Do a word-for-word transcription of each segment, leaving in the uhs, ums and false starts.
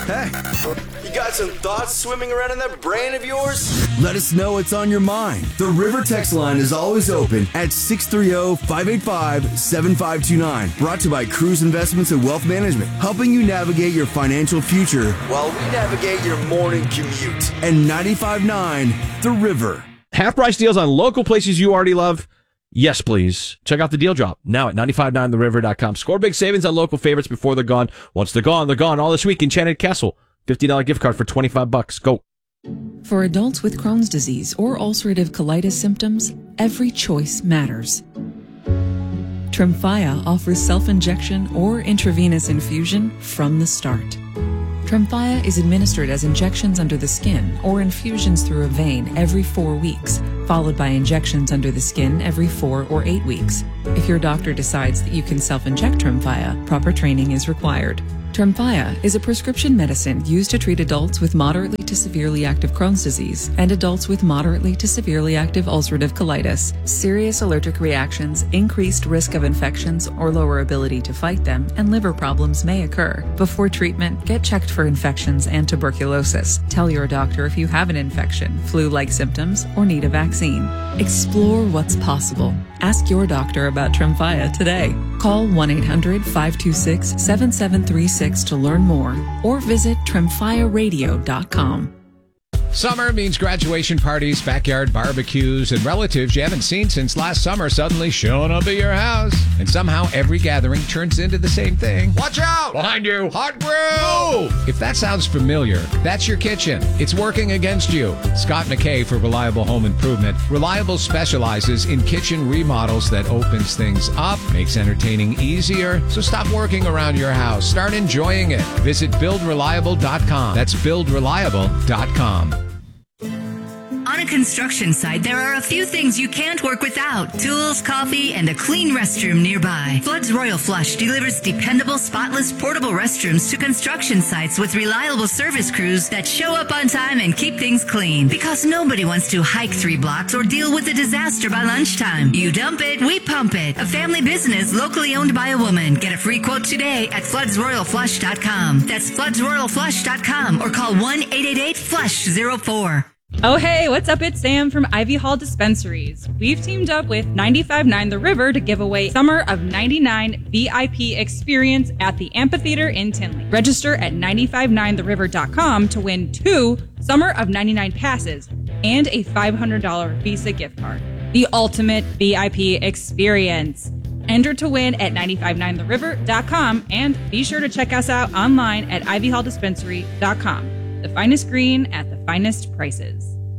Hey, you got some thoughts swimming around in that brain of yours? Let us know what's on your mind. The River text line is always open at six three zero, five eight five, seven five two nine. Brought to you by Cruise Investments and Wealth Management, helping you navigate your financial future while we navigate your morning commute. And ninety-five point nine The River. Half price deals on local places you already love? Yes, please. Check out the deal drop now at nine five nine the river dot com. Score big savings on local favorites before they're gone. Once they're gone, they're gone. All this week, Enchanted Castle. fifty dollars gift card for twenty-five bucks. Go. For adults with Crohn's disease or ulcerative colitis symptoms, every choice matters. Tremfya offers self-injection or intravenous infusion from the start. Tremfya is administered as injections under the skin or infusions through a vein every four weeks, followed by injections under the skin every four or eight weeks. If your doctor decides that you can self-inject Tremfya, proper training is required. Tremfya is a prescription medicine used to treat adults with moderately to severely active Crohn's disease and adults with moderately to severely active ulcerative colitis. Serious allergic reactions, increased risk of infections or lower ability to fight them, and liver problems may occur. Before treatment, get checked for infections and tuberculosis. Tell your doctor if you have an infection, flu-like symptoms, or need a vaccine. Explore what's possible. Ask your doctor about Tremfya today. Call one eight hundred, five two six, seven seven three six to learn more or visit tremfya radio dot com. Summer means graduation parties, backyard barbecues, and relatives you haven't seen since last summer suddenly showing up at your house. And somehow every gathering turns into the same thing. Watch out! Behind you! Hot grill! If that sounds familiar, that's your kitchen. It's working against you. Scott McKay for Reliable Home Improvement. Reliable specializes in kitchen remodels that opens things up, makes entertaining easier. So stop working around your house. Start enjoying it. Visit build reliable dot com. That's build reliable dot com. On a construction site, there are a few things you can't work without. Tools, coffee, and a clean restroom nearby. Flood's Royal Flush delivers dependable, spotless, portable restrooms to construction sites with reliable service crews that show up on time and keep things clean. Because nobody wants to hike three blocks or deal with a disaster by lunchtime. You dump it, we pump it. A family business locally owned by a woman. Get a free quote today at floods royal flush dot com. That's floods royal flush dot com or call one eight eight eight flush zero four. Oh, hey, what's up? It's Sam from Ivy Hall Dispensaries. We've teamed up with ninety-five point nine The River to give away Summer of ninety-nine V I P experience at the Amphitheater in Tinley. Register at nine five nine the river dot com to win two Summer of ninety-nine passes and a five hundred dollars Visa gift card. The ultimate V I P experience. Enter to win at nine five nine the river dot com and be sure to check us out online at ivy hall dispensary dot com. The finest green at the finest prices.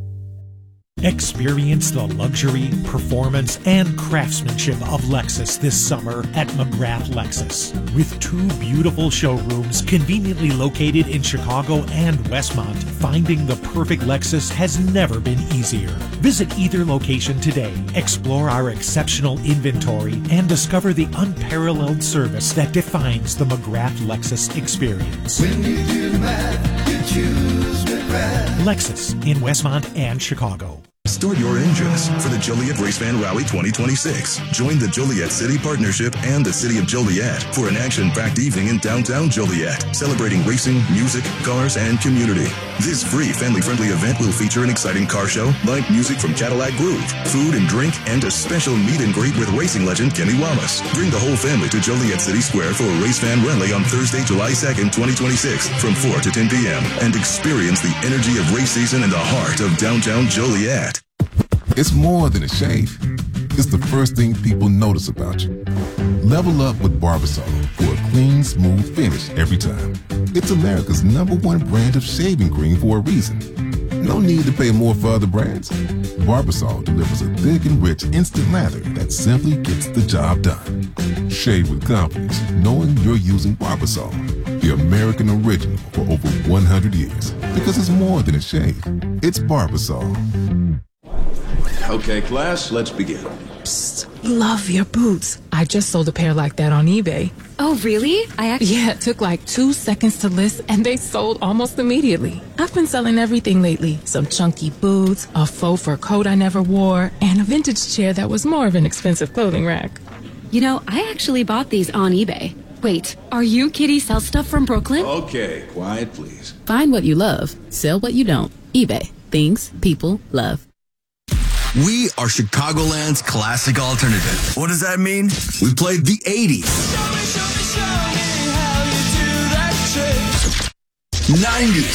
Experience the luxury, performance, and craftsmanship of Lexus this summer at McGrath Lexus. With two beautiful showrooms conveniently located in Chicago and Westmont, finding the perfect Lexus has never been easier. Visit either location today, explore our exceptional inventory, and discover the unparalleled service that defines the McGrath Lexus experience. When you do the math, you choose McGrath. Lexus in Westmont and Chicago. Start your engines for the Joliet Race Fan Rally twenty twenty-six. Join the Joliet City Partnership and the City of Joliet for an action-packed evening in downtown Joliet, celebrating racing, music, cars, and community. This free, family-friendly event will feature an exciting car show, live music from Cadillac Groove, food and drink, and a special meet and greet with racing legend Kenny Wallace. Bring the whole family to Joliet City Square for a Race Fan Rally on Thursday, July second, twenty twenty-six from four to ten p.m. and experience the energy of race season in the heart of downtown Joliet. It's more than a shave. It's the first thing people notice about you. Level up with Barbasol for a clean, smooth finish every time. It's America's number one brand of shaving cream for a reason. No need to pay more for other brands. Barbasol delivers a thick and rich instant lather that simply gets the job done. Shave with confidence, knowing you're using Barbasol, the American original for over one hundred years. Because it's more than a shave. It's Barbasol. Okay, class, let's begin. Psst, love your boots. I just sold a pair like that on eBay. Oh, really? I actually... Yeah, it took like two seconds to list, and they sold almost immediately. I've been selling everything lately. Some chunky boots, a faux fur coat I never wore, and a vintage chair that was more of an expensive clothing rack. You know, I actually bought these on eBay. Wait, are you Kitty Sell Stuff from Brooklyn? Okay, quiet, please. Find what you love, sell what you don't. eBay. Things people love. We are Chicagoland's classic alternative. What does that mean? We played the eighties, nineties,